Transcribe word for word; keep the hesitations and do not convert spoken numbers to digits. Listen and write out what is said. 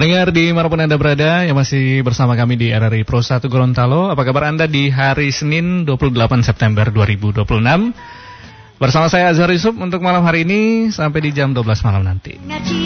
Pendengar di manapun Anda berada yang masih bersama kami di R R I Pro satu Gorontalo, apa kabar Anda di hari Senin dua puluh delapan September dua ribu dua puluh enam? Bersama saya Azhar Yusuf untuk malam hari ini sampai di jam dua belas malam nanti.